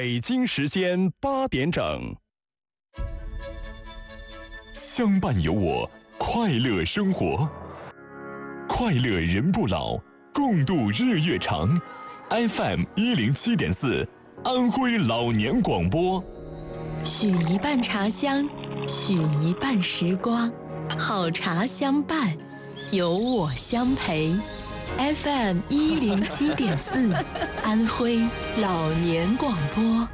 北京时间8点整。 相伴有我，快乐生活，快乐人不老，共度日月长。FM 107.4，安徽老年广播。 许一半茶香，许一半时光，好茶相伴，有我相陪。FM 107.4，安徽老年广播。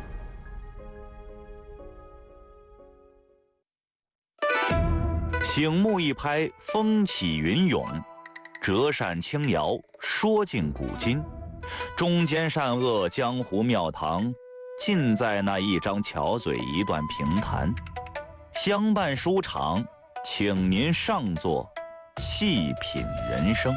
醒目一拍，风起云涌；折扇轻摇，说尽古今。忠奸善恶，江湖庙堂，尽在那一张巧嘴，一段评弹。相伴书场，请您上座，细品人生。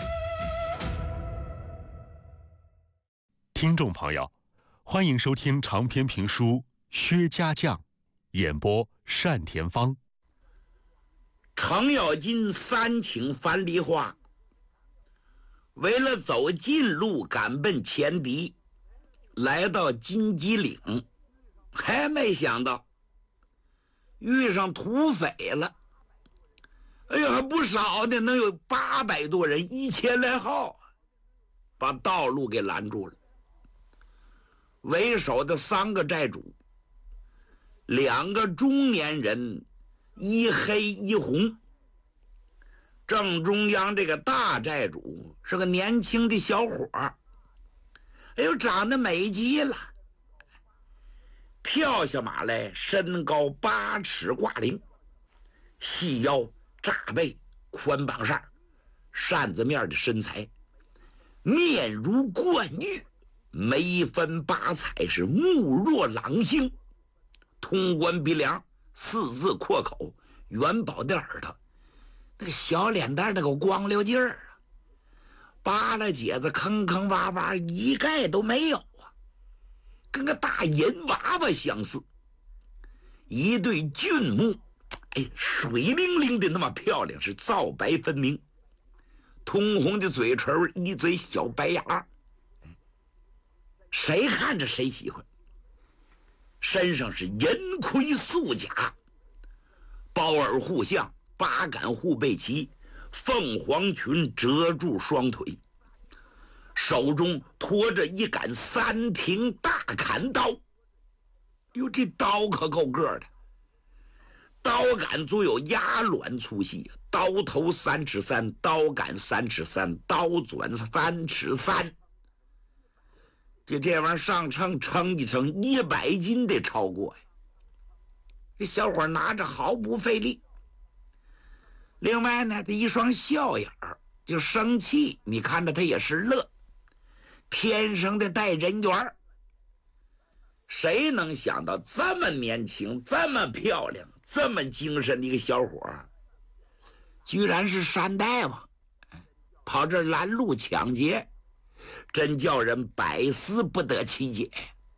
听众朋友，欢迎收听长篇评书《薛家将》，演播单田芳。 程咬金三请樊梨花，为了走近路赶奔前敌，来到金鸡岭，还没想到遇上土匪了。哎呀，还不少呢，能有800多人，1000来号，把道路给拦住了。为首的3个寨主，2个中年人，一黑一红。正中央这个大寨主是个年轻的小伙儿，哎呦，长得美极了。跳下马来，身高8尺挂零，细腰炸背，宽膀扇，扇子面的身材，面如冠玉，眉分8彩，是目若朗星，通关鼻梁，4字阔口，元宝的耳朵，那个小脸蛋那个光溜劲儿啊，扒拉结子坑坑洼洼，一概都没有啊，跟个大银娃娃相似。一对俊目，哎，水灵灵的那么漂亮，是皂白分明，通红的嘴唇，一嘴小白牙，谁看着谁喜欢。身上是银盔素甲，包耳护项，8杆护背旗，凤凰裙遮住双腿，手中托着一杆3挺大砍刀。哟，这刀可够个的，刀杆足有鸭卵粗细，刀头3尺3，刀杆3尺3，刀转3尺3。就这玩意儿上称称一称100斤得超过呀。这小伙拿着毫不费力。另外呢，这一双笑眼儿，就生气，你看着他也是乐，天生的带人缘儿。谁能想到这么年轻，这么漂亮，这么精神的一个小伙儿，居然是山大王，跑这拦路抢劫，真叫人百思不得其解。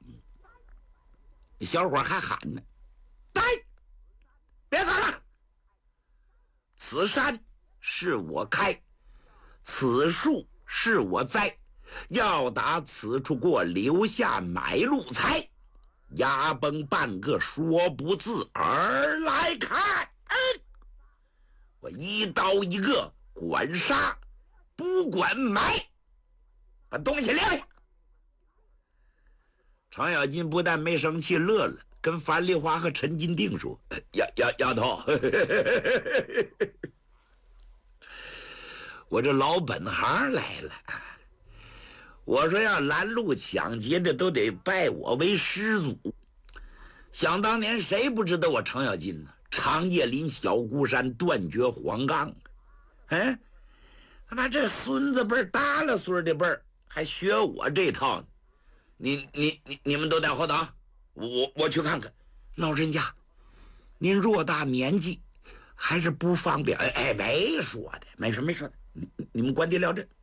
小伙还喊呢：“呆，别走了！此山是我开，此树是我栽，要打此处过，留下买路财。牙崩半个，说不自而来看。我一刀一个，管杀不管埋，把东西留下。”程咬金不但没生气，乐了，跟樊梨花和陈金定说：“丫头，我这老本行来了。我说要拦路抢劫的都得拜我为师祖。想当年谁不知道我程咬金呢？长叶林、小孤山，断绝黄冈。他妈这孙子辈儿、耷拉孙的辈儿还学我这套呢。你们都在后头，我去看看。老人家，您偌大年纪，还是不方便。没说的，没说的。你们关地聊这。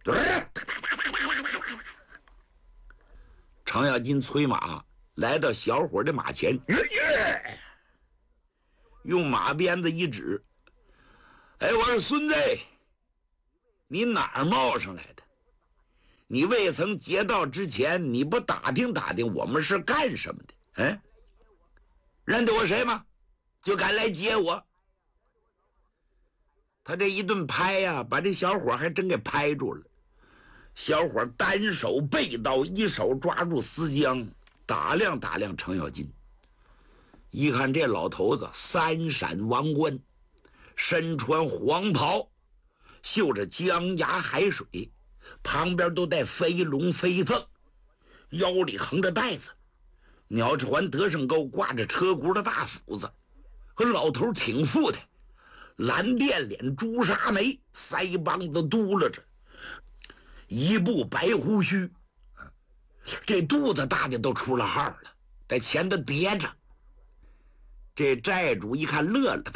程咬金催马来到小伙的马前，用马鞭子一指：“我说孙子，你哪儿冒上来的？你未曾劫道之前，你不打听打听我们是干什么的？ 认得我谁吗？就敢来接我。他这一顿拍呀，把这小伙还真给拍住了。小伙单手背刀，一手抓住丝缰，打量打量程咬金。一看这老头子三闪王冠，身穿黄袍，绣着江崖海水，旁边都带飞龙飞凤，腰里横着带子，鸟翅环得胜钩，挂着车轱的大斧子。和老头挺富的，蓝靛脸，朱砂眉，腮帮子嘟噜着，一部白胡须，这肚子大的都出了号了，在前头叠着。这债主一看乐了，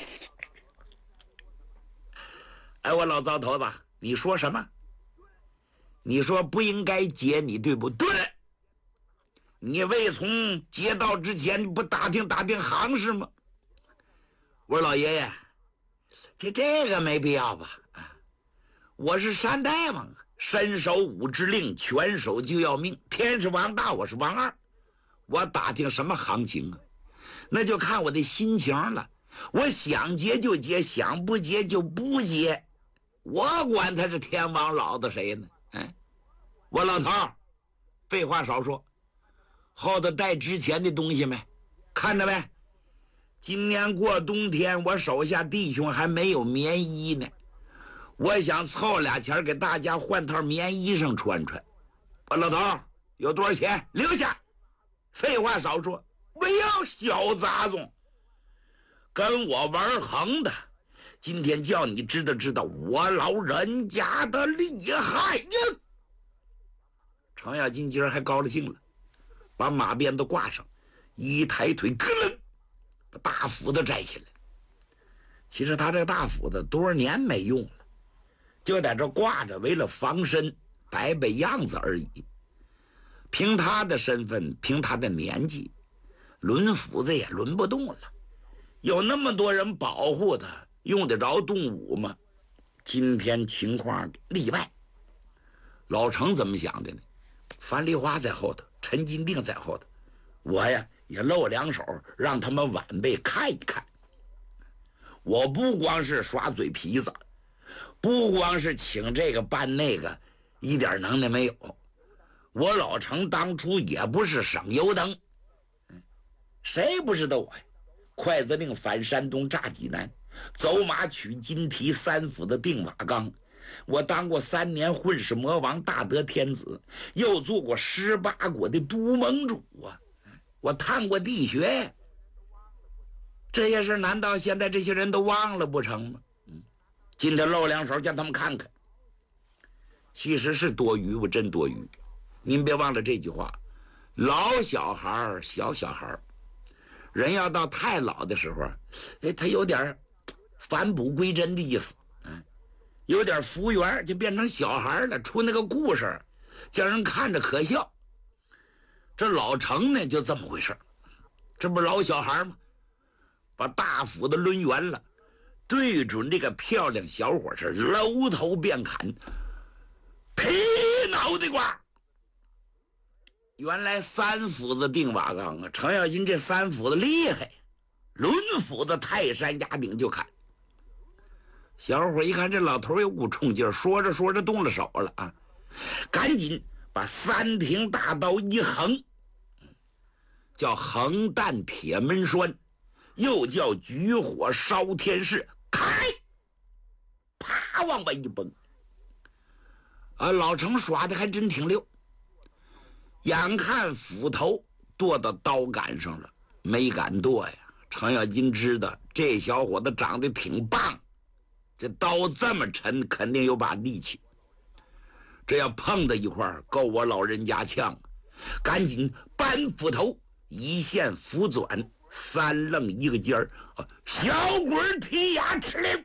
哎，我老糟头子，你说什么？你说不应该劫你，对不对？你未从劫道之前，你不打听打听行市吗？我说老爷爷，这个没必要吧？我是山大王，身守五之令，拳手就要命。天是王大，我是王二，我打听什么行情啊？那就看我的心情了。我想劫就劫，想不劫就不劫，我管他是天王老子谁呢？我老头儿，废话少说，后头带值钱的东西没？看着没？今年过冬天，我手下弟兄还没有棉衣呢，我想凑俩钱给大家换套棉衣裳穿穿。我老头儿，有多少钱留下？废话少说，不要小杂种，跟我玩横的，今天叫你知道我老人家的厉害呀！程咬金今儿还高了兴了，把马鞭子挂上，一抬腿，咯楞，把大斧子摘起来。其实他这个大斧子多少年没用了，就在这挂着，为了防身，摆摆样子而已。凭他的身份，凭他的年纪，抡斧子也抡不动了。有那么多人保护他，用得着动武吗？今天情况例外。老程怎么想的呢？樊梨花在后头，陈金定在后头，我呀也露两手，让他们晚辈看一看。我不光是耍嘴皮子，不光是请这个办那个，一点能耐没有。我老程当初也不是省油灯，谁不知道我呀？快子令反山东，炸济南，走马取金提，三府的定瓦岗。我当过3年混世魔王，大德天子，又做过18国的都盟主啊！我探过地穴，这些事难道现在这些人都忘了不成吗？今天露两手，叫他们看看。其实是多余，我真多余。您别忘了这句话：老小孩，小小孩，人要到太老的时候，他有点返璞归真的意思。有点服员就变成小孩了，出那个故事叫人看着可笑。这老程呢就这么回事，这不老小孩吗？把大斧子抡圆了，对准这个漂亮小伙是搂头便砍，劈脑袋瓜。原来3斧子定瓦岗啊，程咬金这3斧子厉害，抡斧子泰山压顶就砍。小伙一看这老头有股冲劲，说着说着动了手了啊！赶紧把3挺大刀一横，叫横弹铁门栓，又叫举火烧天势，开，啪往外一崩。老程耍的还真挺溜，眼看斧头剁到刀杆上了，没敢剁呀。程咬金知道这小伙子长得挺棒，这刀这么沉，肯定有把力气。这要碰到一块儿，够我老人家呛。赶紧搬斧头，一线斧转，3愣一个尖儿，小鬼踢牙哧溜，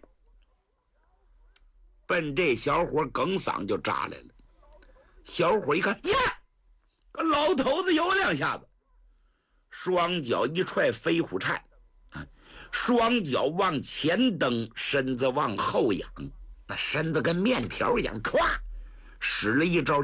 奔这小伙梗嗓就扎来了。小伙一看呀，老头子有2下子，双脚一踹飞虎颤，双脚往前蹬，身子往后仰，那身子跟面条一样，歘，使了一招